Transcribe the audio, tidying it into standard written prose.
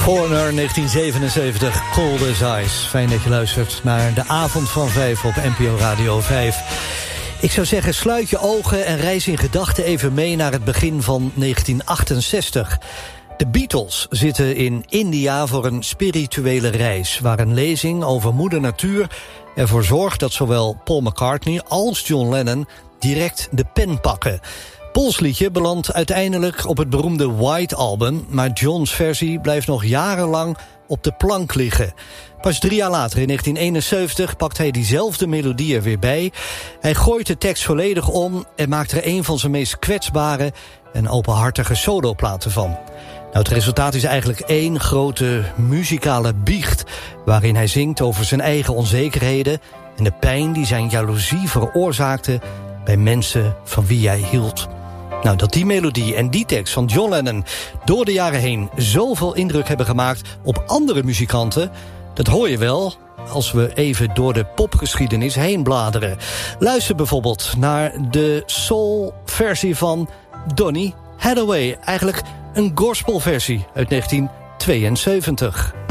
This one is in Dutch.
Foreigner 1977, Cold as Ice. Fijn dat je luistert naar de avond van 5 op NPO Radio 5. Ik zou zeggen, sluit je ogen en reis in gedachten even mee naar het begin van 1968. De Beatles zitten in India voor een spirituele reis, waar een lezing over moeder natuur ervoor zorgt dat zowel Paul McCartney als John Lennon direct de pen pakken. Pauls liedje belandt uiteindelijk op het beroemde White Album, maar John's versie blijft nog jarenlang op de plank liggen. Pas 3 jaar later, in 1971, pakt hij diezelfde melodie er weer bij. Hij gooit de tekst volledig om en maakt er een van zijn meest kwetsbare en openhartige soloplaten van. Nou, het resultaat is eigenlijk één grote muzikale biecht, waarin hij zingt over zijn eigen onzekerheden en de pijn die zijn jaloezie veroorzaakte bij mensen van wie hij hield. Nou, dat die melodie en die tekst van John Lennon door de jaren heen zoveel indruk hebben gemaakt op andere muzikanten, dat hoor je wel als we even door de popgeschiedenis heen bladeren. Luister bijvoorbeeld naar de soul-versie van Donny Hathaway. Eigenlijk een gospelversie uit 1972.